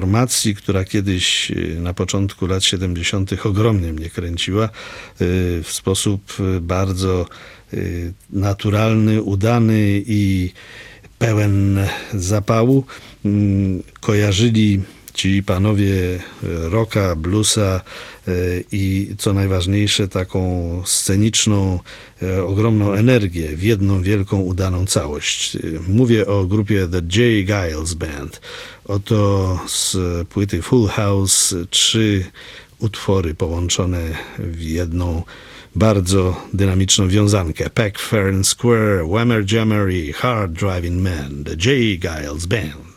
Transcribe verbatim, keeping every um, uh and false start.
formacji, która kiedyś na początku lat siedemdziesiątych ogromnie mnie kręciła, w sposób bardzo naturalny, udany i pełen zapału. Kojarzyli ci panowie rocka, bluesa i co najważniejsze taką sceniczną, ogromną energię w jedną wielką, udaną całość. Mówię o grupie The J. Geils Band. Oto z płyty Full House trzy utwory połączone w jedną bardzo dynamiczną wiązankę. Peck, Fair and Square, Whammer Jammer i Hard Driving Man. The J. Geils Band.